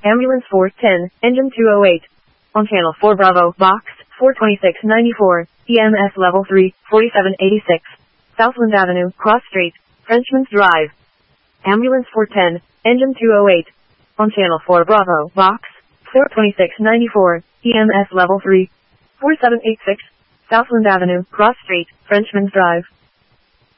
Ambulance 410, engine 208. On channel 4 Bravo, box 42694, EMS level 3, 4786. Southland Avenue, Cross Street, Frenchman's Drive. Ambulance 410, engine 208. On channel 4 Bravo, box 42694, EMS level 3, 4786. Southland Avenue, Cross Street, Frenchman's Drive.